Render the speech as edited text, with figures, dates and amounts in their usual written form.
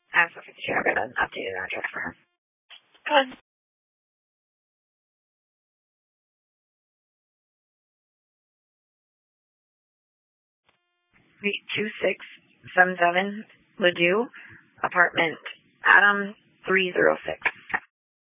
Sophie, did you have an updated address for her? Go ahead. 2677 Ladue, apartment Adam 306.